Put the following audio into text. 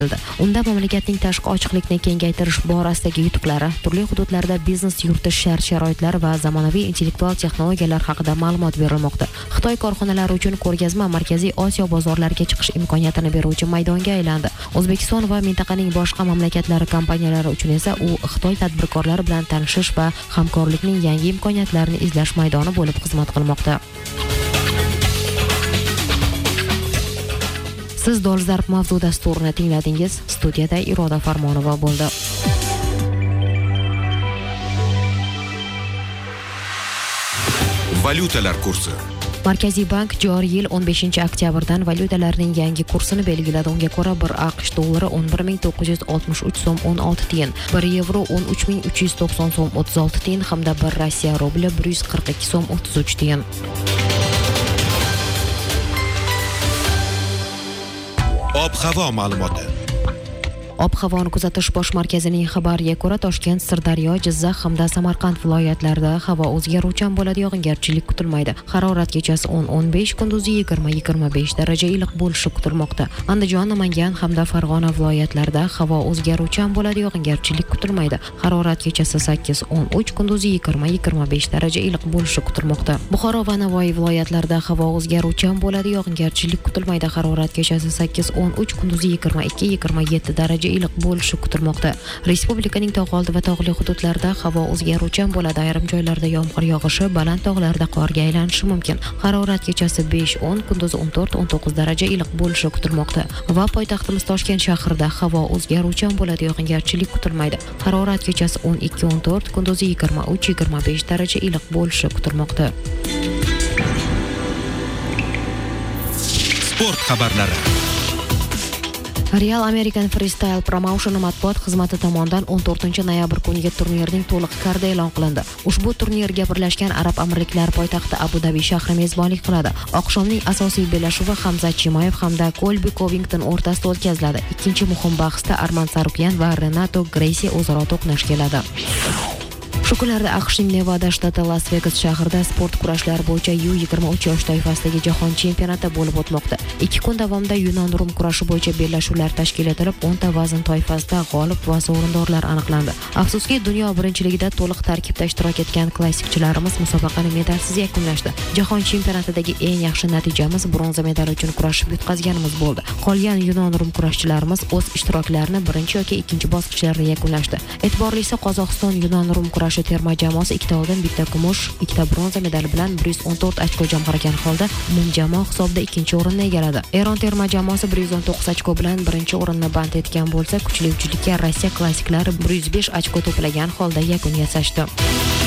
Unda mamlakatning tashqi ochiqlikni kengaytirish borasidagi yutuqlari, turli hududlarda biznes yuritish shart-sharoitlari va zamonaviy intellektual texnologiyalar haqida ma'lumot berilmoqda. Xitoy korxonalari uchun ko'rgazma Markaziy Osiyo bozorlariga chiqish imkoniyatini beruvchi maydonga aylandi. O'zbekiston va mintaqaning boshqa mamlakatlari kompaniyalari uchun esa u Xitoy tadbirkorlari bilan tanishish va hamkorlikning yangi imkoniyatlarini izlash maydoni bo'lib xizmat qilmoqda. Siz Dolzarb mavzu dasturini tingladingiz. Studiyada Iroda Farmonova bo'ldi. Valyutalar kursi. Markaziy bank joriy yil 15-oktyabrdan valyutalarning yangi kursini belgiladi. Unga ko'ra 1 AQSh dollari 11.963 so'm 16 tiyin, 1 yevro 13.390 so'm 36 tiyin hamda 1 Rossiya rubli 142 so'm 33 tiyin. Ob-havo ma'lumoti. Ob-havoni kuzatish bosh markazining xabariga ko'ra Toshkent, Sirdaryo, Jizzax hamda Samarqand viloyatlarida havo o'zgaruvchan bo'ladi, yog'ingarchilik kutilmaydi. Harorat kechasi 10-15, kunduzi 20-25 daraja iliq bo'lishi kutilmoqda. Andijon, Namangan hamda Farg'ona viloyatlarida havo o'zgaruvchan bo'ladi, yog'ingarchilik kutilmaydi. Harorat kechasi 8-13, kunduzi 20-25 daraja iliq bo'lishi kutilmoqda. Buxoro va Navoiy viloyatlarida havo o'zgaruvchan bo'ladi, yog'ingarchilik kutilmaydi. Harorat kechasi 8-13, kunduzi 22-27 daraja iliq bo'lishi kutilmoqda. Respublikaning tog' oldi va tog'li hududlarida havo o'zgaruvchan bo'ladi. Ayrim joylarda yomg'ir yog'ishi, baland tog'larda qorga aylanishi mumkin. Harorat kechasi 5-10, kunduzi 14-19 daraja iliq bo'lishi kutilmoqda. Va poytaxtimiz Toshkent shahrida havo o'zgaruvchan bo'ladi, yog'ingarchilik kutilmaydi. Harorat kechasi 12-14, kunduzi 23-25 daraja iliq bo'lishi kutilmoqda. Sport xabarlari. Real American Freestyle Promotion matbuot xizmati tomonidan 14 noyabr kuniga turnirning to'liq kardi e'lon qilindi. Ushbu turnirga Birlashgan Arab Amirliklari poytaxti Abu Dhabi shahri mezbonlik qiladi. Oqshomning asosiy bellashuvi Hamzat Chimayev hamda Colby Covington o'rtasida o'tkaziladi. Ikkinchi muhim bahsda Arman Sarukyan va Renato Gracie o'zaro to'qnash keladi. Shu kunlarda AQShning Nevada shtati Las Vegas shahrida sport kurashlari bo'yicha U23 yosh toifasidagi jahon chempionati bo'lib o'tmoqda. 2 kun davomida Yunon Rum kurashi bo'yicha bellashuvlar tashkil etilib, 10 ta vazn toifasida g'olib va sovrindorlar aniqlandi. Afsuski, dunyo birinchiligida to'liq tarkibda ishtirok etgan klassikchilarimiz musobaqani medalsiz yakunlashdi. Jahon chempionatidagi eng yaxshi natijamiz bronza medal uchun kurashib yutqazganimiz bo'ldi. Qolgan Yunon Rum kurashchilarimiz o'z ishtiroklarini birinchi yoki ikkinchi bosqichlarda yakunlashdi. E'tiborlisi, Qozog'iston Yunon Rum kurashi terma jamoasi 2 ta oltin, 1 ta kumush, 2 ta bronza medali bilan 114 ochko jamg'argan holda umumjamoa hisobida ikkinchi o'rinni egalladi. Eron terma jamoasi 119 ochko bilan birinchi o'rinni band etgan bo'lsa, kuchli uchlikka Rossiya klassiklari 105 ochko to'plagan holda yakun yasashdi.